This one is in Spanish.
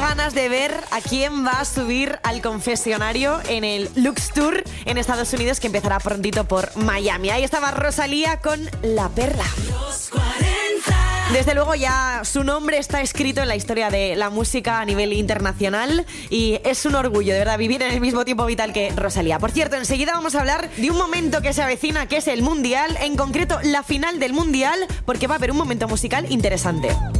ganas de ver a quién va a subir al confesionario en el Lux Tour en Estados Unidos, que empezará prontito por Miami. Ahí estaba Rosalía con La Perla. Desde luego ya su nombre está escrito en la historia de la música a nivel internacional y es un orgullo, de verdad, vivir en el mismo tiempo vital que Rosalía. Por cierto, enseguida vamos a hablar de un momento que se avecina, que es el Mundial, en concreto la final del Mundial, porque va a haber un momento musical interesante.